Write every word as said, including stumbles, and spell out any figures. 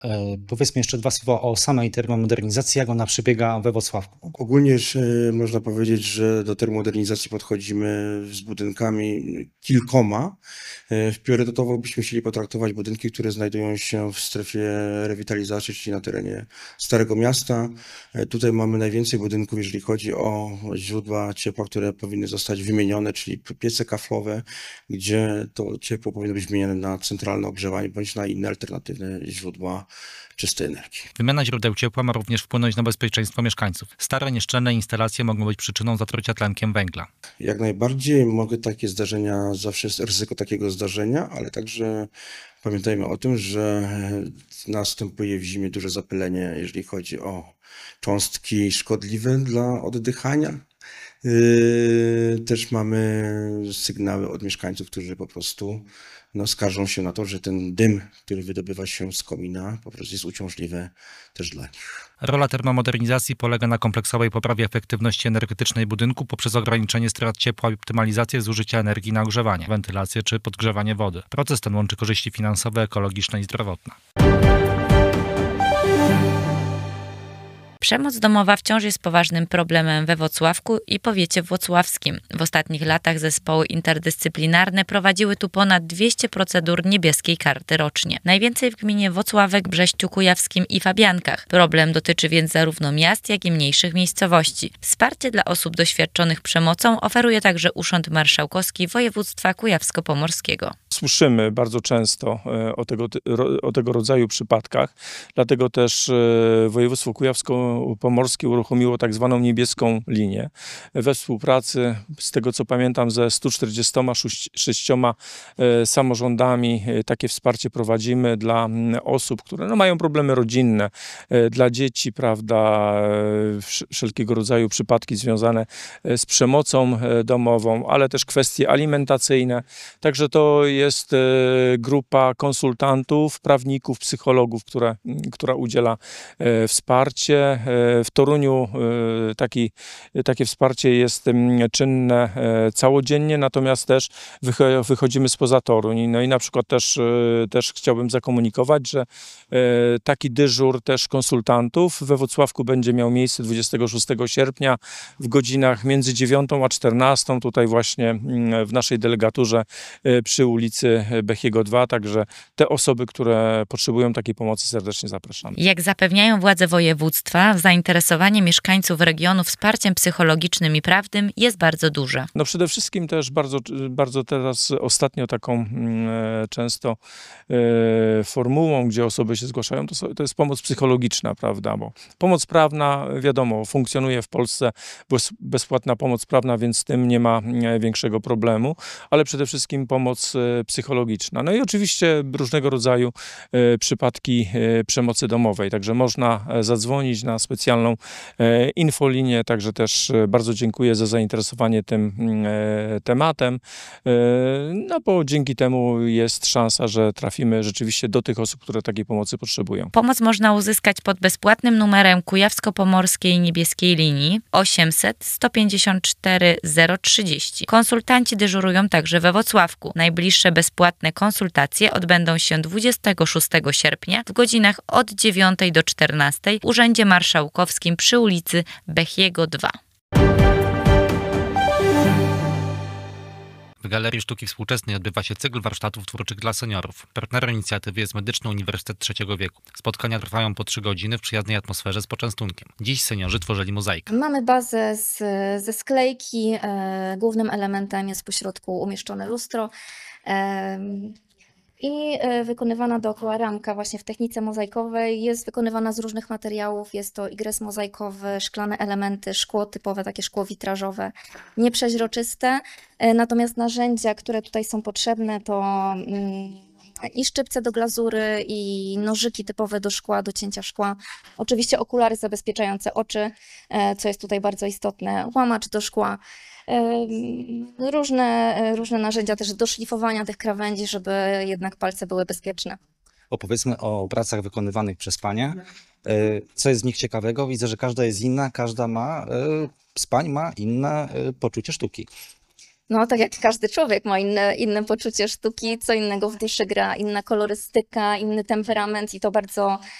E, Powiedzmy jeszcze dwa słowa o samej termomodernizacji, jak ona przebiega we Włocławku. Ogólnie że można powiedzieć, że do termomodernizacji podchodzimy z budynkami kilkoma. E, Priorytetowo byśmy chcieli potraktować budynki, które znajdują się w strefie rewitalizacji, czyli na terenie Starego Miasta. E, Tutaj mamy najwięcej budynków, jeżeli chodzi o źródła ciepła, które powinny zostać wymienione, czyli piece kaflowe, gdzie to ciepło powinno być wymienione na centralne ogrzewanie bądź na inne alternatywne źródła czystej energii. Wymiana źródeł ciepła ma również wpłynąć na bezpieczeństwo mieszkańców. Stare, nieszczelne instalacje mogą być przyczyną zatrucia tlenkiem węgla. Jak najbardziej mogę takie zdarzenia, zawsze jest ryzyko takiego zdarzenia, ale także pamiętajmy o tym, że następuje w zimie duże zapylenie, jeżeli chodzi o cząstki szkodliwe dla oddychania. Yy, Też mamy sygnały od mieszkańców, którzy po prostu no, skarżą się na to, że ten dym, który wydobywa się z komina, po prostu jest uciążliwy też dla nich. Rola termomodernizacji polega na kompleksowej poprawie efektywności energetycznej budynku poprzez ograniczenie strat ciepła i optymalizację zużycia energii na ogrzewanie, wentylację czy podgrzewanie wody. Proces ten łączy korzyści finansowe, ekologiczne i zdrowotne. Przemoc domowa wciąż jest poważnym problemem we Włocławku i powiecie włocławskim. W ostatnich latach zespoły interdyscyplinarne prowadziły tu ponad dwieście procedur niebieskiej karty rocznie. Najwięcej w gminie Włocławek, Brześciu Kujawskim i Fabiankach. Problem dotyczy więc zarówno miast, jak i mniejszych miejscowości. Wsparcie dla osób doświadczonych przemocą oferuje także Urząd Marszałkowski Województwa Kujawsko-Pomorskiego. Słyszymy bardzo często o tego, o tego rodzaju przypadkach, dlatego też województwo kujawsko-pomorskie uruchomiło tak zwaną niebieską linię. We współpracy, z tego co pamiętam, ze stu czterdziestoma sześcioma samorządami takie wsparcie prowadzimy dla osób, które no, mają problemy rodzinne, dla dzieci, prawda, wszelkiego rodzaju przypadki związane z przemocą domową, ale też kwestie alimentacyjne. Także to jest jest grupa konsultantów, prawników, psychologów, która, która udziela wsparcie. W Toruniu taki, takie wsparcie jest czynne całodziennie, natomiast też wychodzimy spoza Toruń. No i na przykład też, też chciałbym zakomunikować, że taki dyżur też konsultantów we Włocławku będzie miał miejsce dwudziestego szóstego sierpnia w godzinach między dziewiątą a czternastą, tutaj właśnie w naszej delegaturze przy ulicy Bechiego dwa, także te osoby, które potrzebują takiej pomocy, serdecznie zapraszamy. Jak zapewniają władze województwa, zainteresowanie mieszkańców regionu wsparciem psychologicznym i prawnym jest bardzo duże. No przede wszystkim też bardzo, bardzo teraz ostatnio taką e, często e, formułą, gdzie osoby się zgłaszają, to, to jest pomoc psychologiczna, prawda, bo pomoc prawna, wiadomo, funkcjonuje w Polsce, bezpłatna pomoc prawna, więc z tym nie ma większego problemu, ale przede wszystkim pomoc psychologiczna. No i oczywiście różnego rodzaju e, przypadki e, przemocy domowej, także można zadzwonić na specjalną e, infolinię, także też e, bardzo dziękuję za zainteresowanie tym e, tematem, e, no bo dzięki temu jest szansa, że trafimy rzeczywiście do tych osób, które takiej pomocy potrzebują. Pomoc można uzyskać pod bezpłatnym numerem Kujawsko-Pomorskiej Niebieskiej Linii osiemset sto pięćdziesiąt cztery zero trzydzieści. Konsultanci dyżurują także we Włocławku. Najbliższe bezpłatne konsultacje odbędą się dwudziestego szóstego sierpnia w godzinach od dziewiątej do czternastej w Urzędzie Marszałkowskim przy ulicy Bechiego dwa. W Galerii Sztuki Współczesnej odbywa się cykl warsztatów twórczych dla seniorów. Partnerem inicjatywy jest Medyczny Uniwersytet Trzeciego Wieku. Spotkania trwają po trzy godziny w przyjaznej atmosferze z poczęstunkiem. Dziś seniorzy tworzyli mozaikę. Mamy bazę z, ze sklejki. E, głównym elementem jest pośrodku umieszczone lustro. E, I wykonywana dookoła ramka właśnie w technice mozaikowej. Jest wykonywana z różnych materiałów. Jest to igres mozaikowy, szklane elementy, szkło typowe, takie szkło witrażowe, nieprzeźroczyste. Natomiast narzędzia, które tutaj są potrzebne, to i szczypce do glazury, i nożyki typowe do szkła, do cięcia szkła. Oczywiście okulary zabezpieczające oczy, co jest tutaj bardzo istotne. Łamacz do szkła. Różne, różne narzędzia też do szlifowania tych krawędzi, żeby jednak palce były bezpieczne. Opowiedzmy o pracach wykonywanych przez panie. Co jest z nich ciekawego? Widzę, że każda jest inna, każda ma, z pań ma inne poczucie sztuki. No, tak jak każdy człowiek ma inne, inne poczucie sztuki, co innego w duszy gra, inna kolorystyka, inny temperament i to bardzo